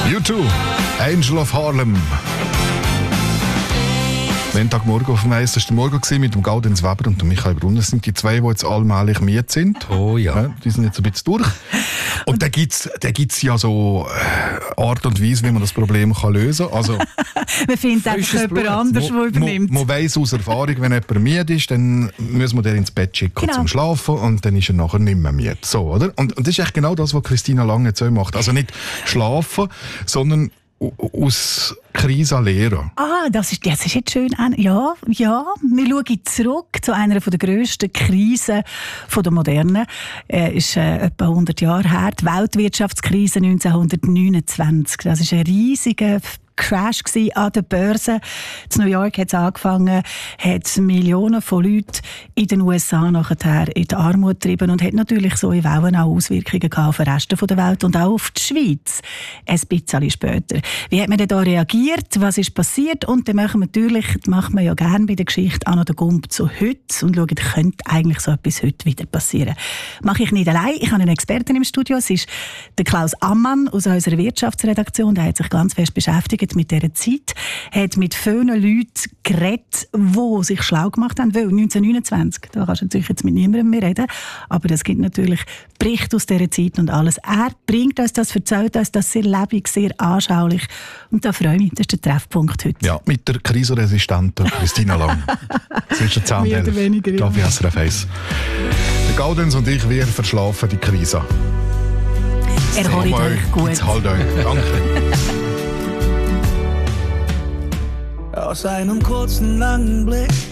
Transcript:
U2, Angel of Harlem. Montagmorgen auf dem Eis, das war der Morgen mit dem Gaudenz Weber und dem Michael Brunner. Das sind die zwei, die jetzt allmählich miet sind. Oh ja. Die sind jetzt ein bisschen durch. Und da gibt's ja so Art und Weise, wie man das Problem kann lösen kann. Also, man findet einfach jemand anders, der übernimmt. Man weiss aus Erfahrung, wenn jemand müde ist, dann müssen wir den ins Bett schicken zum Schlafen und dann ist er nachher nicht mehr müde. So, oder? Und das ist echt genau das, was Christina Lange jetzt macht. Also nicht schlafen, sondern aus Krisen lernen. Das ist jetzt schön. Ja. Wir schauen zurück zu einer der grössten Krisen der Moderne. Ist etwa 100 Jahre her. Die Weltwirtschaftskrise 1929. Das ist ein riesiger Crash an der Börse. In New York hat es angefangen, hat Millionen von Leuten in den USA nachher in die Armut getrieben und hat natürlich so in Wellen auch Auswirkungen gehabt auf den Rest der Welt und auch auf die Schweiz. Ein bisschen später. Wie hat man denn da reagiert? Was ist passiert? Und dann machen wir ja gerne bei der Geschichte auch noch den Gump zu heute und schauen, könnte eigentlich so etwas heute wieder passieren. Mache ich nicht allein. Ich habe einen Experten im Studio. Es ist der Klaus Ammann aus unserer Wirtschaftsredaktion. Der hat sich ganz fest beschäftigt mit dieser Zeit, hat mit vielen Leuten geredet, die sich schlau gemacht haben. Weil 1929, da kannst du natürlich jetzt mit niemandem mehr reden, aber es gibt natürlich Berichte aus dieser Zeit und alles. Er bringt uns das, erzählt uns das sehr lebendig, sehr anschaulich. Und da freue ich mich, das ist der Treffpunkt heute. Ja, mit der krisenresistenten Christina Lang. Zwischen 10 und 11. Da auf SRF 1. Der Gaudenz und ich, wir verschlafen die Krise. Erholt euch gut. Jetzt halt euch. Danke. Aus einem kurzen, langen Blick